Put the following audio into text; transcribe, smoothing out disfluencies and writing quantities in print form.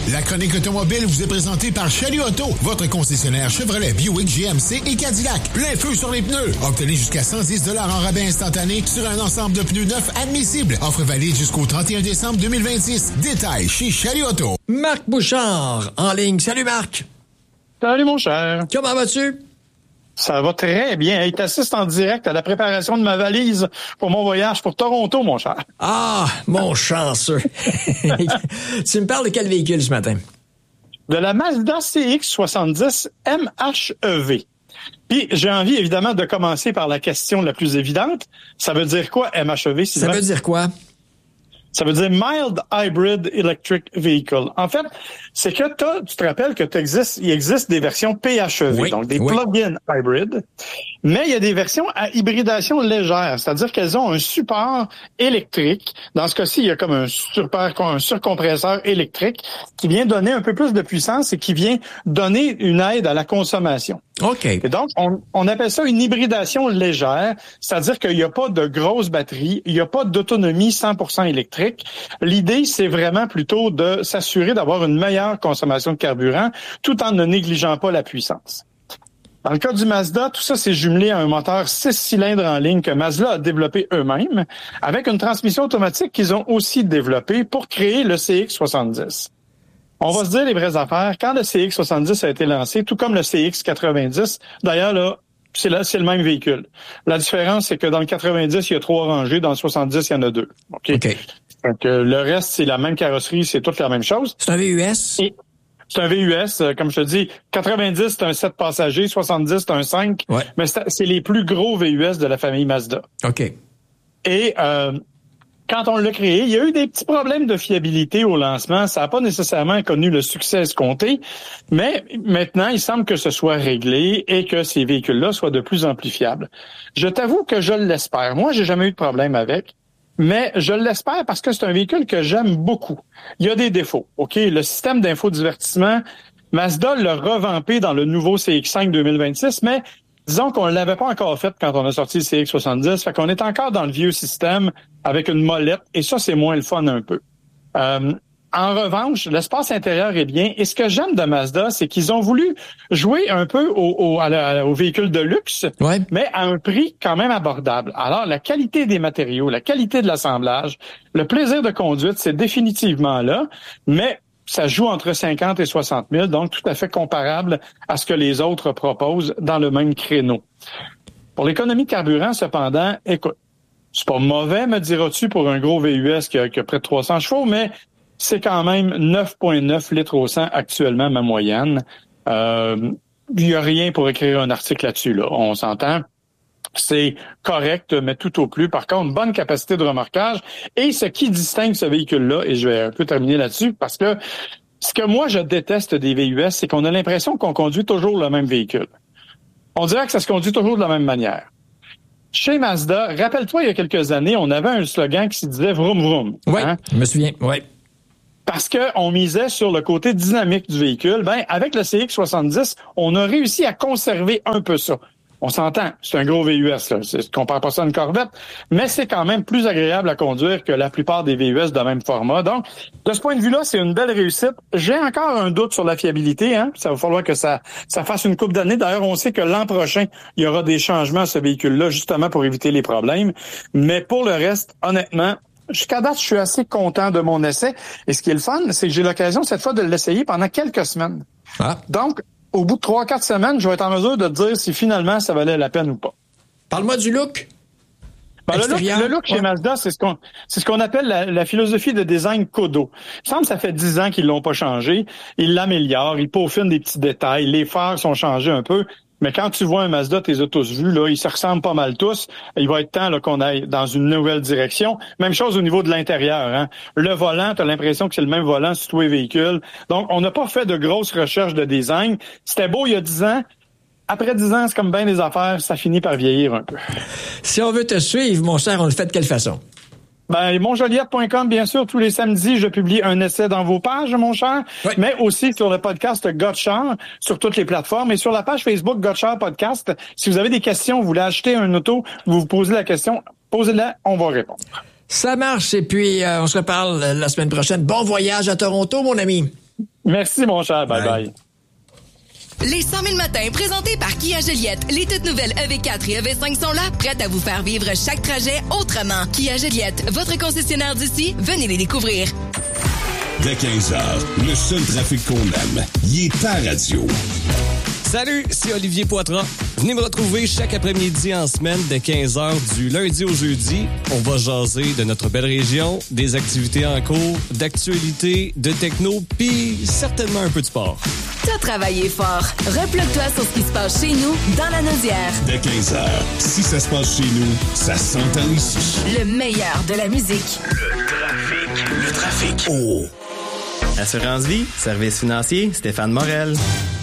La chronique automobile vous est présentée par Chalut Auto, votre concessionnaire Chevrolet, Buick, GMC et Cadillac. Plein feu sur les pneus. Obtenez jusqu'à 110 $ en rabais instantané sur un ensemble de pneus neufs admissibles. Offre valide jusqu'au 31 décembre 2026. Détails chez Chalut Auto. Marc Bouchard, en ligne. Salut Marc. Salut mon cher. Comment vas-tu? Ça va très bien. Hey, t'assistes en direct à la préparation de ma valise pour mon voyage pour Toronto, mon cher. Ah, mon chanceux. Tu me parles de quel véhicule ce matin? De la Mazda CX-70 MHEV. Puis j'ai envie, évidemment, de commencer par la question la plus évidente. Ça veut dire quoi, MHEV, Sylvain? Ça veut dire quoi? Ça veut dire Mild Hybrid Electric Vehicle. En fait, c'est que tu te rappelles que il existe des versions PHEV, oui, donc des oui. plug-in hybrid, mais il y a des versions à hybridation légère, c'est-à-dire qu'elles ont un support électrique. Dans ce cas-ci, il y a comme un surcompresseur électrique qui vient donner un peu plus de puissance et qui vient donner une aide à la consommation. OK. Et donc, on appelle ça une hybridation légère, c'est-à-dire qu'il n'y a pas de grosse batterie, il n'y a pas d'autonomie 100% électrique. L'idée, c'est vraiment plutôt de s'assurer d'avoir une meilleure consommation de carburant tout en ne négligeant pas la puissance. Dans le cas du Mazda, tout ça, c'est jumelé à un moteur 6 cylindres en ligne que Mazda a développé eux-mêmes, avec une transmission automatique qu'ils ont aussi développée pour créer le CX-70. On va se dire les vraies affaires. Quand le CX-70 a été lancé, tout comme le CX-90, d'ailleurs, là, c'est le même véhicule. La différence, c'est que dans le 90, il y a 3 rangées, dans le 70, il y en a 2. OK. Donc, le reste, c'est la même carrosserie, c'est toute la même chose. C'est un VUS? C'est un VUS, comme je te dis, 90, c'est un 7 passagers, 70, c'est un 5, ouais. Mais c'est les plus gros VUS de la famille Mazda. OK. Et quand on l'a créé, il y a eu des petits problèmes de fiabilité au lancement. Ça n'a pas nécessairement connu le succès escompté, mais maintenant, il semble que ce soit réglé et que ces véhicules-là soient de plus en plus fiables. Je t'avoue que je l'espère. Moi, j'ai jamais eu de problème avec, mais je l'espère parce que c'est un véhicule que j'aime beaucoup. Il y a des défauts. OK, le système d'infodivertissement, Mazda l'a revampé dans le nouveau CX-5 2026, mais disons qu'on ne l'avait pas encore fait quand on a sorti le CX-70, fait qu'on est encore dans le vieux système avec une molette, et ça, c'est moins le fun un peu. En revanche, l'espace intérieur est bien, et ce que j'aime de Mazda, c'est qu'ils ont voulu jouer un peu au véhicule de luxe, ouais. Mais à un prix quand même abordable. Alors, la qualité des matériaux, la qualité de l'assemblage, le plaisir de conduite, c'est définitivement là, mais ça joue entre 50 et 60 000, donc tout à fait comparable à ce que les autres proposent dans le même créneau. Pour l'économie de carburant, cependant, écoute, c'est pas mauvais, me diras-tu, pour un gros VUS qui a près de 300 chevaux, mais c'est quand même 9,9 litres au 100 actuellement, ma moyenne. Il y a rien pour écrire un article là-dessus, là. On s'entend. C'est correct, mais tout au plus. Par contre, bonne capacité de remorquage. Et ce qui distingue ce véhicule-là, et je vais un peu terminer là-dessus, parce que ce que moi, je déteste des VUS, c'est qu'on a l'impression qu'on conduit toujours le même véhicule. On dirait que ça se conduit toujours de la même manière. Chez Mazda, rappelle-toi, il y a quelques années, on avait un slogan qui se disait « vroom vroom ». Oui, je me souviens, oui. Parce qu'on misait sur le côté dynamique du véhicule. Ben, avec le CX-70, on a réussi à conserver un peu ça. On s'entend, c'est un gros VUS, là. Je compare pas ça à une Corvette, mais c'est quand même plus agréable à conduire que la plupart des VUS de même format. Donc, de ce point de vue-là, c'est une belle réussite. J'ai encore un doute sur la fiabilité, hein. Ça va falloir que ça fasse une couple d'années. D'ailleurs, on sait que l'an prochain, il y aura des changements à ce véhicule-là, justement pour éviter les problèmes. Mais pour le reste, honnêtement, jusqu'à date, je suis assez content de mon essai. Et ce qui est le fun, c'est que j'ai l'occasion cette fois de l'essayer pendant quelques semaines. Ah. Donc, au bout de 3-4 semaines, je vais être en mesure de te dire si finalement ça valait la peine ou pas. Parle-moi du look. Ben, le look chez Mazda, c'est ce qu'on appelle la philosophie de design Kodo. Il me semble que ça fait 10 ans qu'ils l'ont pas changé. Ils l'améliorent, ils peaufinent des petits détails. Les phares sont changés un peu. Mais quand tu vois un Mazda, tu les as tous vus, là, ils se ressemblent pas mal tous. Il va être temps là, qu'on aille dans une nouvelle direction. Même chose au niveau de l'intérieur. Hein. Le volant, tu as l'impression que c'est le même volant sur tous les véhicules. Donc, on n'a pas fait de grosses recherches de design. C'était beau il y a 10 ans. Après 10 ans, c'est comme bien des affaires, ça finit par vieillir un peu. Si on veut te suivre, mon cher, on le fait de quelle façon? Ben, monjoliette.com, bien sûr, tous les samedis, je publie un essai dans vos pages, mon cher, oui. Mais aussi sur le podcast Gotchard, sur toutes les plateformes, et sur la page Facebook Gotchard Podcast. Si vous avez des questions, vous voulez acheter un auto, vous vous posez la question, posez-la, on va répondre. Ça marche, et puis on se reparle la semaine prochaine. Bon voyage à Toronto, mon ami. Merci, mon cher. Bye-bye. Les 100 000 matins présentés par Kia Joliette. Les toutes nouvelles EV4 et EV5 sont là, prêtes à vous faire vivre chaque trajet autrement. Kia Joliette, votre concessionnaire d'ici, venez les découvrir. Dès 15h, le seul trafic qu'on aime, il est à radio. Salut, c'est Olivier Poitras. Venez me retrouver chaque après-midi en semaine dès 15h du lundi au jeudi. On va jaser de notre belle région, des activités en cours, d'actualité, de techno, puis certainement un peu de sport. T'as travaillé fort. Replogue-toi sur ce qui se passe chez nous, dans la Naudière. Dès 15h, si ça se passe chez nous, ça s'entend ici. Le meilleur de la musique. Le trafic. Oh! Assurance Vie, service financier, Stéphane Morel.